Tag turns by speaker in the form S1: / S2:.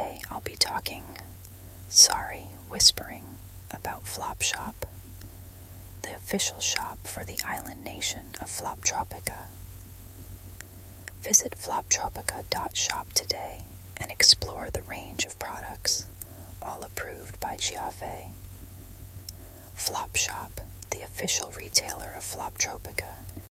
S1: Today I'll be whispering about Flopshop, the official shop for the island nation of Floptropica. Visit floptropica.shop today and explore the range of products, all approved by Giave. Flopshop, the official retailer of Floptropica,